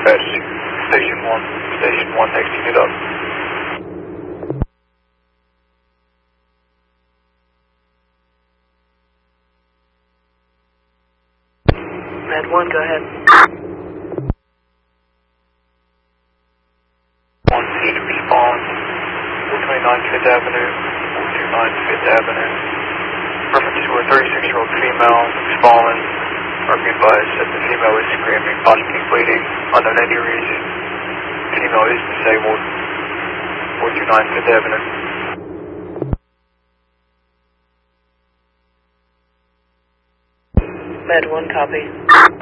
Station 1, texting it up. Med 1, go ahead. 1 C to respond. 429 5th Avenue, 429 5th Avenue. Reference to a 36-year-old female who's fallen. Are being advised that the female is screaming, possibly bleeding, unknown any reason. Female is disabled. 429 5th Avenue. Med 1, copy.